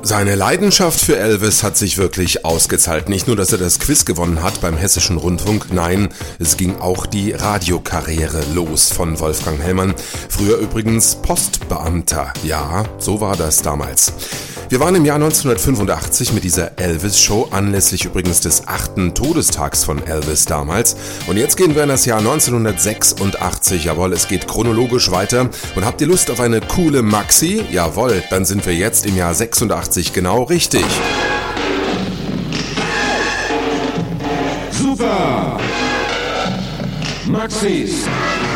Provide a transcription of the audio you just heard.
Seine Leidenschaft für Elvis hat sich wirklich ausgezahlt. Nicht nur, dass er das Quiz gewonnen hat beim Hessischen Rundfunk, nein, es ging auch die Radiokarriere los von Wolfgang Hellmann. Früher übrigens Postbeamter. Ja, so war das damals. Wir waren im Jahr 1985 mit dieser Elvis-Show, anlässlich übrigens des 8. Todestags von Elvis damals. Und jetzt gehen wir in das Jahr 1986. Jawohl, es geht chronologisch weiter. Und habt ihr Lust auf eine coole Maxi? Jawohl, dann sind wir jetzt im Jahr 86 genau richtig. Super! Maxis!